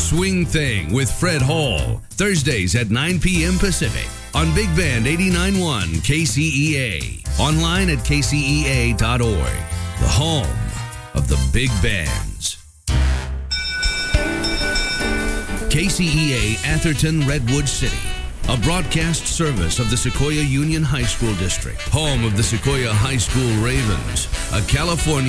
Swing Thing with Fred Hall, Thursdays at 9 p.m. Pacific on Big Band 89.1 KCEA. Online at kcea.org, the home of the big bands. KCEA Atherton Redwood City, a broadcast service of the Sequoia Union High School District, home of the Sequoia High School Ravens, a California